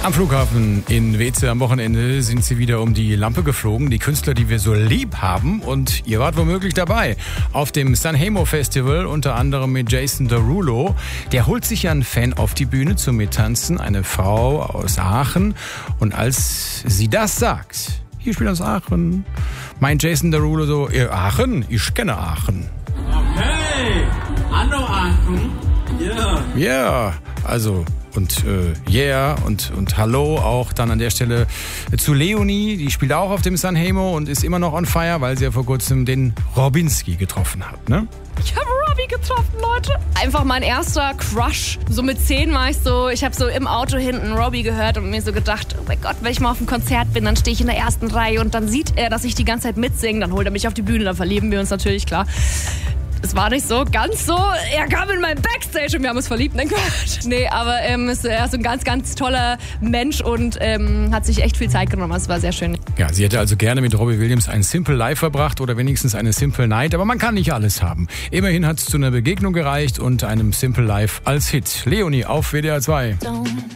Am Flughafen in Weeze am Wochenende sind sie wieder um die Lampe geflogen. Die Künstler, die wir so lieb haben. Und ihr wart womöglich dabei. Auf dem Sanremo Festival, unter anderem mit Jason Derulo. Der holt sich ja einen Fan auf die Bühne zum Mittanzen. Eine Frau aus Aachen. Und als sie das sagt, hier spielt aus Aachen, meint Jason Derulo so, Aachen? Ich kenne Aachen. Okay, hallo Aachen. Ja. Ja, also... Und und hallo auch dann an der Stelle zu Leonie, die spielt auch auf dem Sanremo und ist immer noch on fire, weil sie ja vor kurzem den Robinski getroffen hat, ne? Ich habe Robbie getroffen, Leute. Einfach mein erster Crush. So mit 10 war ich habe so im Auto hinten Robbie gehört und mir so gedacht, oh mein Gott, wenn ich mal auf einem Konzert bin, dann stehe ich in der ersten Reihe und dann sieht er, dass ich die ganze Zeit mitsinge, dann holt er mich auf die Bühne, dann verlieben wir uns natürlich, klar. Es war nicht so, ganz so. Er kam in mein Backstage und wir haben uns verliebt. Nee, aber er ist so ein ganz, ganz toller Mensch und hat sich echt viel Zeit genommen. Es war sehr schön. Ja, sie hätte also gerne mit Robbie Williams ein Simple Life verbracht oder wenigstens eine Simple Night. Aber man kann nicht alles haben. Immerhin hat es zu einer Begegnung gereicht und einem Simple Life als Hit. Leonie auf WDR 2.